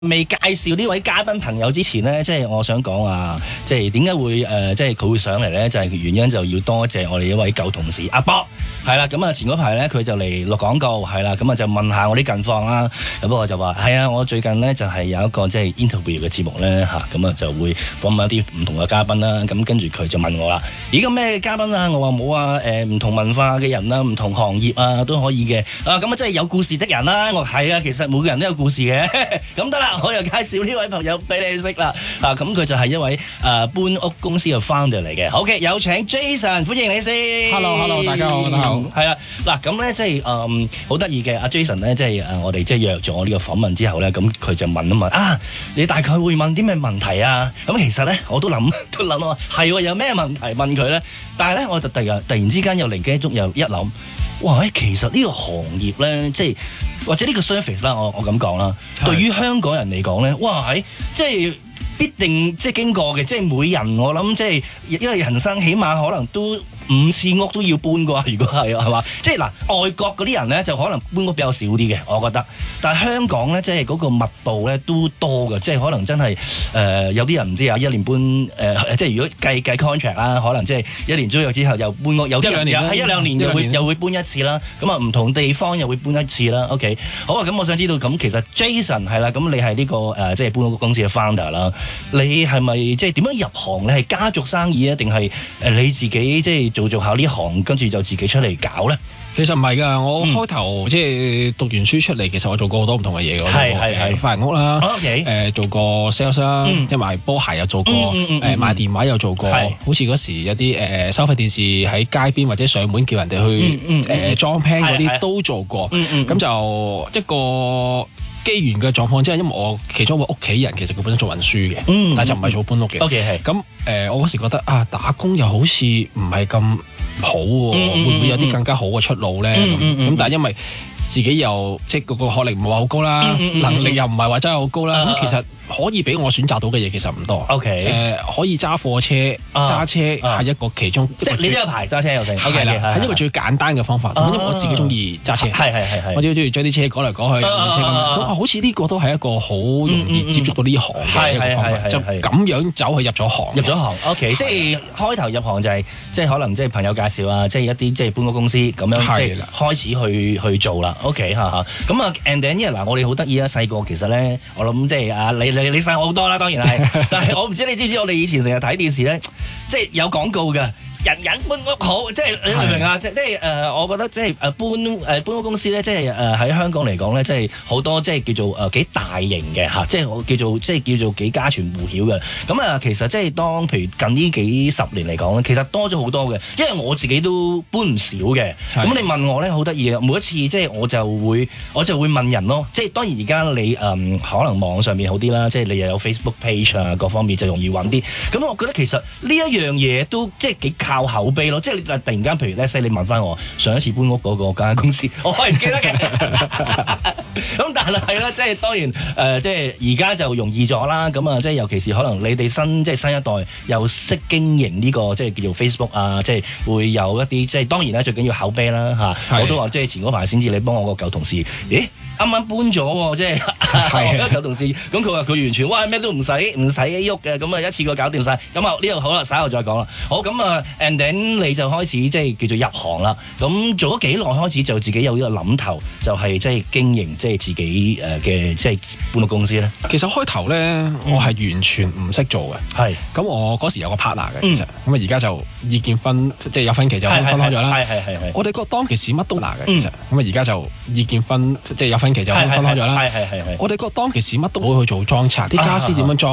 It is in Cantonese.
未介紹呢位嘉賓朋友之前呢，即係我想講啊，即係點解會即係佢會上嚟呢？就係原因就要多謝我哋一位舊同事阿波，係啦，咁啊前嗰排呢，佢就嚟錄廣告，係啦，咁啊就問下我啲近況啦，咁我就話係啊，我最近呢，就係有一個即係 interview 嘅節目呢。嚇，咁啊就會訪問一啲唔同嘅嘉賓啦，咁跟住佢就問我啦，咦咁咩嘉賓啊？我話冇啊，唔同文化嘅人啦，唔同行業啊都可以嘅，咁啊即係有故事的人啦，我係啊，其實每個人都有故事嘅，咁得啦。我又介紹呢位朋友俾你識啦，咁佢就係一位搬屋公司嘅 founder 嚟嘅。OK， 有請 Jason， 歡迎你先。 Hello， 大家好，大家好。 係啦，嗱咁咧即係好得意嘅，阿 Jason 咧即係我哋即係約咗呢個訪問之後咧，咁佢就問啊，你大概會問啲咩問題啊？咁其實咧我都諗啊，係喎，有咩問題問佢咧？但係咧我就突然之間又靈機一觸，又一諗。哇！其實呢個行業咧，即係或者呢個 service 啦，我咁講啦，對於香港人嚟講咧，哇！即係必定即係經過嘅，即係每人我諗即係因為人生起碼可能都5次屋都要搬啩，如果係嘛？即係嗱，外國嗰啲人咧就可能搬屋比較少啲嘅，我覺得。但係香港咧，即係嗰個密度咧都多嘅，即係可能真係有啲人唔知啊，一年搬即係如果計 contract 啦，可能即係1年租約之後又搬屋，有啲人係1-2年又會搬一次啦。咁啊唔同地方又會搬一次啦。OK， 好啊，咁我想知道咁其實 Jason 係啦，咁你係呢個即係搬屋公司嘅 founder 啦，你係咪即係點樣入行？你係家族生意啊，定係你自己即係做下呢行，跟住就自己出嚟搞咧？ 其實唔係㗎，我開頭即係讀完書出嚟，其實我做過好多唔同嘅嘢㗎。係髮型屋啦，做過 sales 啦，即係賣波鞋又做過，賣電話又做過，好似嗰時有啲收費電視喺街邊或者上門叫人哋去裝 pan 嗰啲都做過。咁就一個機緣嘅狀況之下，因為我其中一個屋企人其實佢本身做運輸嘅，但係就唔係做搬屋嘅。咁我嗰時覺得打工又好似唔係咁好喎，會唔會有啲更加好嘅出路咧？咁但係因為自己又即係個學歷唔係話好高啦，能力又唔係話真係好高啦，咁其實可以俾我選擇到嘅嘢其實唔多。可以揸貨車、揸車係一個其中， 即係你都有牌揸車又成。 係啦，係一個最簡單嘅方法。因為我自己中意揸車，我只中意將啲車趕嚟趕去，車咁好似呢個都係一個好容易接觸到呢行嘅一個方法，就咁樣走去入咗行。 OK， 即係開頭入行就係即係可能即係朋友介紹啊，即係一啲即係搬屋公司咁樣即係開始去做啦。OK 咁啊 and then 嗱，我哋好得意啊！細個其實咧，我諗即係你細我好多啦，當然係。但係我唔知你知唔知，我哋以前成日睇電視咧，即係有廣告嘅。人搬屋好，即係你明唔明啊？即係我覺得即係搬屋公司咧，即係喺香港嚟講咧，即係好多即係叫做幾大型嘅嚇，即係我叫做幾家傳戶曉嘅。咁其實即係當譬如近呢幾十年嚟講咧，其實多咗好多嘅，因為我自己都搬唔少嘅。咁你問我咧，好得意啊！每一次即係我就會問人咯。即係當然而家你可能網上面好啲啦，即係你又有 Facebook page 啊，各方面就容易揾啲。咁我覺得其實呢一樣嘢都即係幾靠口碑咯，即係你突然間，譬如咧，你問翻我上一次搬屋嗰個間公司，我係唔記得嘅。咁但係啦，即係當然即係而家就容易咗啦。咁即係尤其是可能你哋新一代又識經營呢個即係叫做 Facebook 啊，即係會有一啲即係當然啦，最緊要口碑啦嚇。我都話即係前嗰排先至你幫我個舊同事，咦啱啱搬咗喎，即係我舊同事，咁佢話佢完全哇咩都唔使喐嘅，咁一次過搞掂晒。咁呢度好啦，稍後再講啦。好咁and then 你就開始即係叫做入行啦。咁做咗幾耐開始就自己有呢個諗頭，就係即係經營即係自己嘅即係搬屋公司咧。 其實開頭咧，我係完全唔識做嘅。咁我嗰時有個 partner 嘅，其實咁而家就意見即係有分歧就分開咗啦。我哋當其時乜都嘅，其實咁而家就意見即係有分歧就分開咗啦。我哋當其時乜都冇去做裝拆，啲家私點樣裝？